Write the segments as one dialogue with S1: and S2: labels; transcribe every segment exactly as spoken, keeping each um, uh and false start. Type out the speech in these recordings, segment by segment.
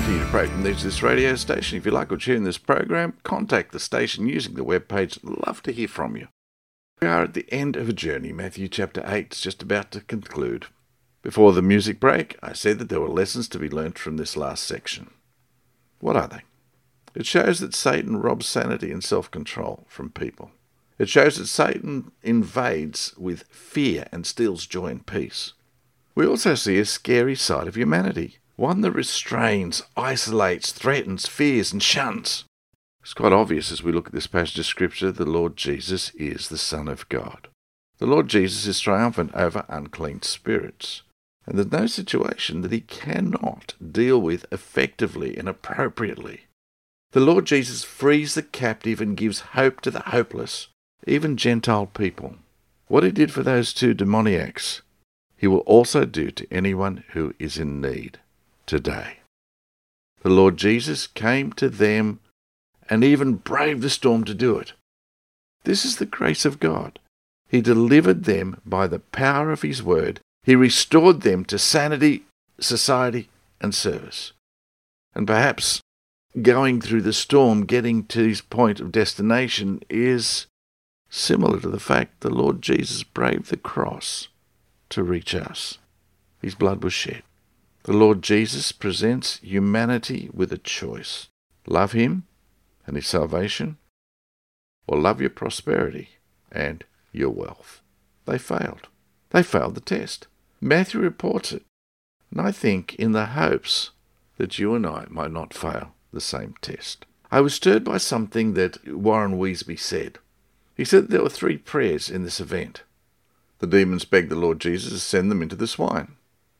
S1: continue to pray from this radio station. If you like what you hear in this program, contact the station using the webpage. Love to hear from you. We are at the end of a journey. Matthew chapter eight is just about to conclude. Before the music break, I said that there were lessons to be learnt from this last section. What are they? It shows that Satan robs sanity and self-control from people. It shows that Satan invades with fear and steals joy and peace. We also see a scary side of humanity, one that restrains, isolates, threatens, fears and shuns. It's quite obvious as we look at this passage of Scripture, the Lord Jesus is the Son of God. The Lord Jesus is triumphant over unclean spirits. And there's no situation that he cannot deal with effectively and appropriately. The Lord Jesus frees the captive and gives hope to the hopeless, even Gentile people. What he did for those two demoniacs, he will also do to anyone who is in need today. The Lord Jesus came to them and even braved the storm to do it. This is the grace of God. He delivered them by the power of his word. He restored them to sanity, society, and service. And perhaps going through the storm, getting to his point of destination, is similar to the fact the Lord Jesus braved the cross to reach us. His blood was shed. The Lord Jesus presents humanity with a choice. Love him and his salvation, or love your prosperity and your wealth. They failed. They failed the test. Matthew reports it, and I think in the hopes that you and I might not fail the same test. I was stirred by something that Warren Wiersbe said. He said that there were three prayers in this event. The demons begged the Lord Jesus to send them into the swine.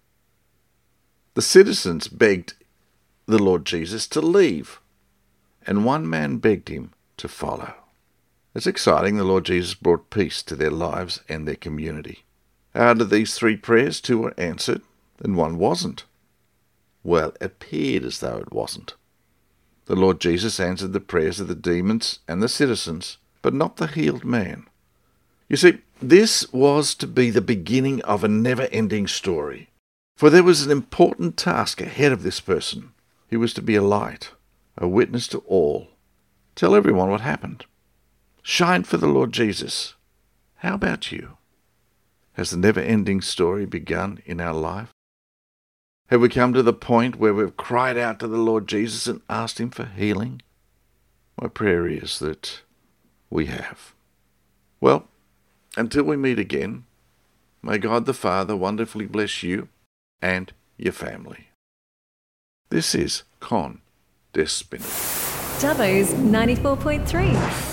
S1: The citizens begged the Lord Jesus to leave, and one man begged him to follow. It's exciting. The Lord Jesus brought peace to their lives and their community. Out of these three prayers, two were answered, and one wasn't. Well, it appeared as though it wasn't. The Lord Jesus answered the prayers of the demons and the citizens, but not the healed man. You see, this was to be the beginning of a never-ending story, for there was an important task ahead of this person. He was to be a light, a witness to all, tell everyone what happened. Shine for the Lord Jesus. How about you? Has the never-ending story begun in our life? Have we come to the point where we've cried out to the Lord Jesus and asked him for healing? My prayer is that we have. Well, until we meet again, may God the Father wonderfully bless you and your family. This is Con Despina.
S2: Dubbo's ninety-four point three.